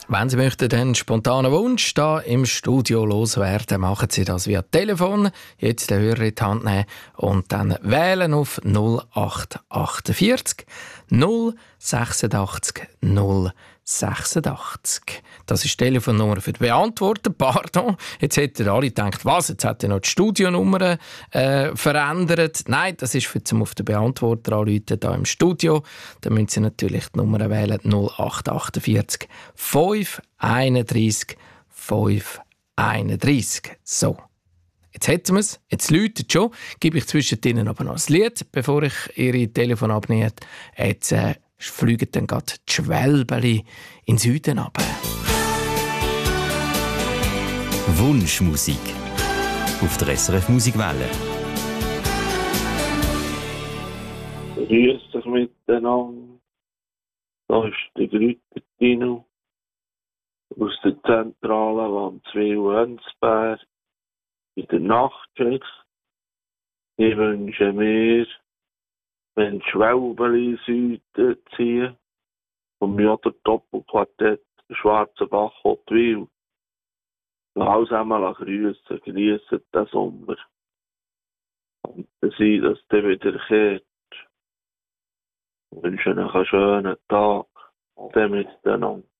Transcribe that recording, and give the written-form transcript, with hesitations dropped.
Wenn Sie möchten, einen spontanen Wunsch hier im Studio loswerden, machen Sie das via Telefon. Jetzt den Hörer in die Hand nehmen und dann wählen auf 0848 086 086. Das ist die Telefonnummer für die Beantworter. Pardon, jetzt hätten alle gedacht, was, jetzt hat er noch die Studionummer verändert. Nein, das ist für zum auf den Beantworter anrufen hier im Studio. Dann müssen Sie natürlich die Nummer wählen 0848 531 531. So. Jetzt hätten wir es, jetzt läutet es schon, gebe ich zwischen ihnen aber noch ein Lied, bevor ich Ihre Telefon abnehme. Jetzt fliegen dann gerade die Schwälbeli in den Süden runter. Wunschmusik auf der SRF Musikwelle. Grüß dich miteinander. Da ist der Grüter Dino aus der Zentrale Wandswil-Enzberg in der Nachtschicht. Ich wünsche mir, wenn die Schwälbeli Süden ziehen, vom Joder Doppelquartett Schwarzenbach Ottwil. Lass einmal grüßen, geniessen den Sommer. Und sein, dass der wieder kehrt. Ich wünsche euch einen schönen Tag. Ade miteinander.